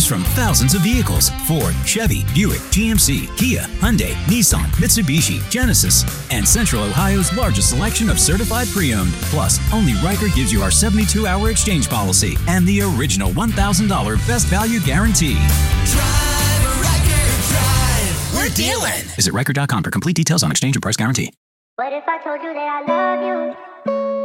Choose from thousands of vehicles: Ford, Chevy, Buick, GMC, Kia, Hyundai, Nissan, Mitsubishi, Genesis, and Central Ohio's largest selection of certified pre-owned. Plus, only Riker gives you our 72-hour exchange policy and the original $1,000 best value guarantee. Drive, Riker, drive. We're dealing. Visit Riker.com for complete details on exchange and price guarantee. What if I told you that I love you?